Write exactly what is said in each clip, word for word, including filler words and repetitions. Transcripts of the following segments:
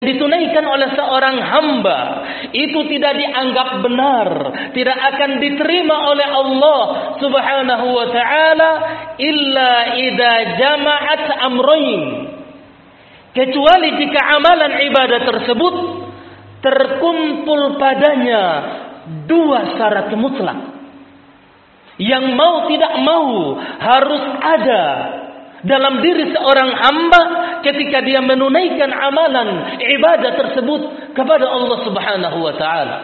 ditunaikan oleh seorang hamba itu tidak dianggap benar, tidak akan diterima oleh Allah Subhanahu wa taala illa idza jama'at amrayn, kecuali jika amalan ibadah tersebut terkumpul padanya dua syarat mutlak. Yang mau tidak mau harus ada dalam diri seorang hamba ketika dia menunaikan amalan ibadah tersebut kepada Allah Subhanahu wa taala.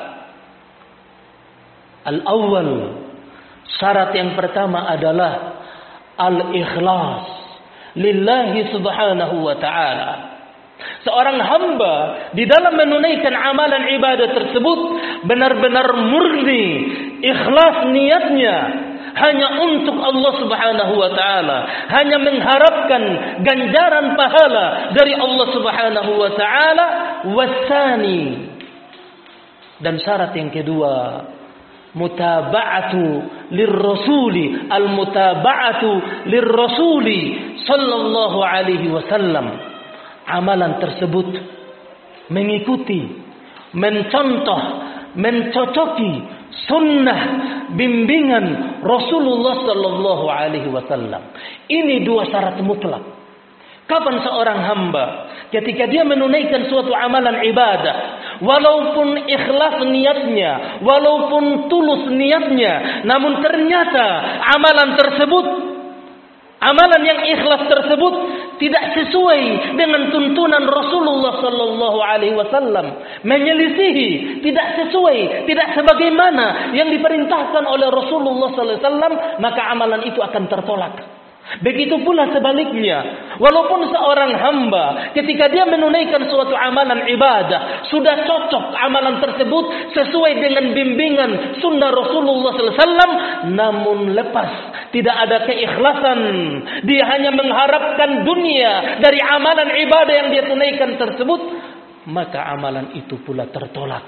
Al-awwal, syarat yang pertama adalah al-ikhlas lillahi subhanahu wa ta'ala. Seorang hamba di dalam menunaikan amalan ibadah tersebut benar-benar murni, ikhlas niatnya hanya untuk Allah Subhanahu wa taala, hanya mengharapkan ganjaran pahala dari Allah Subhanahu wa taala. Wasani, dan syarat yang kedua, mutaba'atu lirrasuli, al-mutaba'atu lirrasuli sallallahu alaihi wasallam. Amalan tersebut mengikuti, mencontoh, mencocoki sunnah bimbingan Rasulullah sallallahu alaihi wasallam. Ini dua syarat mutlak. Kapan seorang hamba ketika dia menunaikan suatu amalan ibadah, walaupun ikhlas niatnya, walaupun tulus niatnya, namun ternyata amalan tersebut, amalan yang ikhlas tersebut tidak sesuai dengan tuntunan Rasulullah sallallahu alaihi wasallam, menyelisihi, tidak sesuai, tidak sebagaimana yang diperintahkan oleh Rasulullah sallallahu alaihi wasallam, maka amalan itu akan tertolak. Begitu pula sebaliknya, walaupun seorang hamba ketika dia menunaikan suatu amalan ibadah sudah cocok amalan tersebut sesuai dengan bimbingan sunnah Rasulullah sallallahu alaihi wasallam, namun lepas, tidak ada keikhlasan, dia hanya mengharapkan dunia dari amalan ibadah yang dia tunaikan tersebut, maka amalan itu pula tertolak.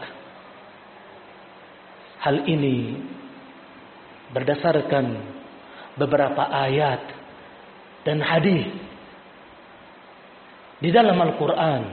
Hal ini berdasarkan beberapa ayat dan hadis di dalam Al-Quran.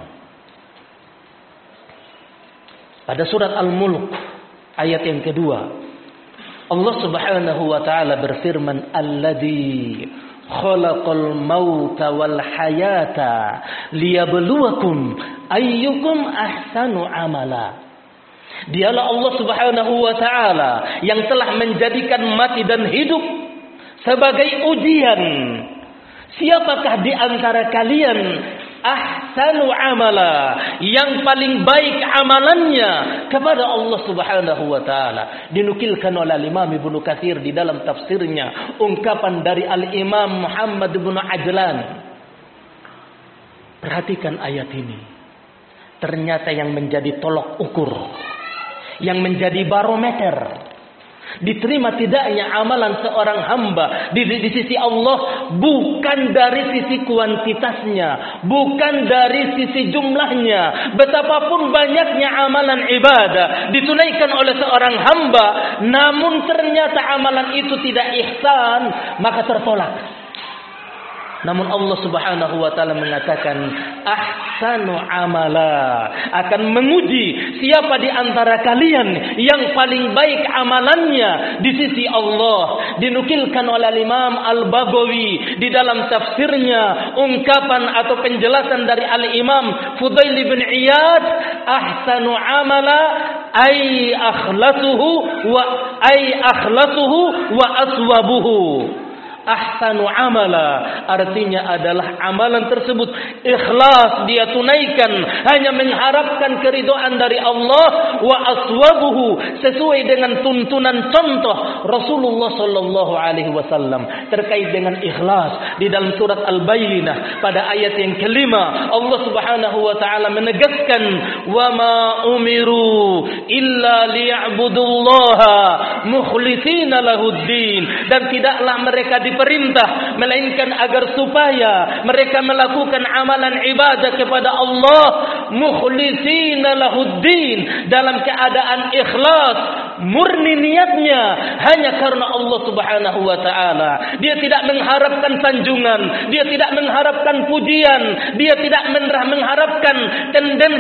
Pada surat Al-Mulk ayat yang kedua, Allah Subhanahu wa taala berfirman, "Alladzi khalaqal mauta wal hayata liyabluwakum ayyukum ahsanu amala." Dialah Allah Subhanahu wa taala yang telah menjadikan mati dan hidup sebagai ujian. Siapakah di antara kalian ahsanu amala, yang paling baik amalannya kepada Allah Subhanahu wa taala. Dinukilkan oleh Imam Ibnu Katsir di dalam tafsirnya ungkapan dari Al-Imam Muhammad bin Ajlan. Perhatikan ayat ini. Ternyata yang menjadi tolok ukur, yang menjadi barometer diterima tidaknya amalan seorang hamba di, di sisi Allah bukan dari sisi kuantitasnya, bukan dari sisi jumlahnya. Betapapun banyaknya amalan ibadah ditunaikan oleh seorang hamba, namun ternyata amalan itu tidak ihsan, maka tertolak. Namun Allah Subhanahu wa taala mengatakan ahsanu amala, akan menguji siapa di antara kalian yang paling baik amalannya di sisi Allah. Dinukilkan oleh Imam Al-Baghawi di dalam tafsirnya ungkapan atau penjelasan dari Al-Imam Fudail bin Iyad, ahsanu amala ay akhlasuhu wa ay akhlasuhu wa aswabuhu. Ahsanu amala artinya adalah amalan tersebut ikhlas, dia tunaikan hanya mengharapkan keridhaan dari Allah, wa aswabuhu sesuai dengan tuntunan contoh Rasulullah sallallahu alaihi wasallam. Terkait dengan ikhlas di dalam surat Al-Bayyinah pada ayat yang kelima, Allah Subhanahu wa taala menegaskan, wa ma umiru illa liya'budullaha mukhlishina lahuddin, dan tidaklah mereka di perintah melainkan agar supaya mereka melakukan amalan ibadah kepada Allah mukhlishina lahuddin, dalam keadaan ikhlas, murni niatnya hanya karena Allah Subhanahu wa taala. Dia tidak mengharapkan sanjungan, dia tidak mengharapkan pujian, dia tidak mengharapkan tendensi